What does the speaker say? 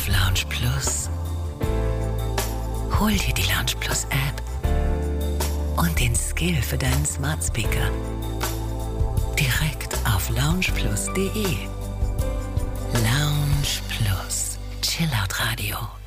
auf Lounge Plus? Hol dir die Lounge Plus App und den Skill für deinen Smart Speaker direkt auf loungeplus.de. Lounge Plus, Chillout Radio.